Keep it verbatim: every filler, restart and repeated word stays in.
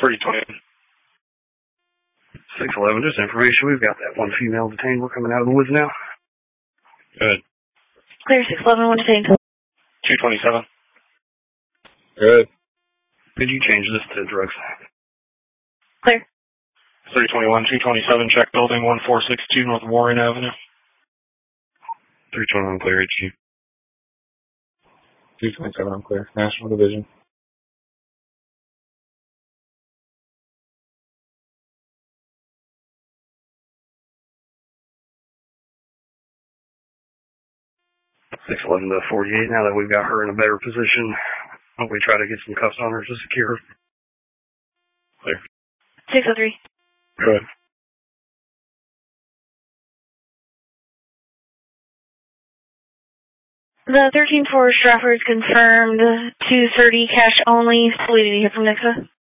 three twenty. six eleven, just information. We've got that one female detained. We're coming out of the woods now. Good. Clear six eleven, one detained. two twenty-seven. Good. Could you change this to drugs? Clear. three twenty-one, two twenty-seven, check building one four six two North Warren Avenue. three twenty-one, clear H Q. two twenty-seven, I'm clear. National Division. six eleven to forty-eight, now that we've got her in a better position, why don't we try to get some cuffs on her to secure her? Clear. six oh three. Good. The thirteen four Stratford confirmed two thirty cash only. Deleted here from Nixa.